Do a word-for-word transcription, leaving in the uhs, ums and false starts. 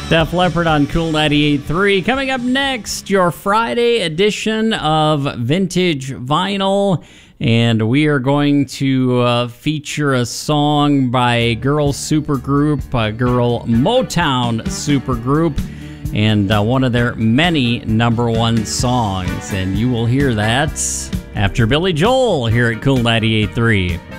Def Leppard on Cool ninety-eight point three. Coming up next, your Friday edition of Vintage Vinyl. And we are going to uh, feature a song by a girl supergroup, a girl Motown supergroup, and uh, one of their many number one songs. And you will hear that after Billy Joel here at Cool ninety-eight point three.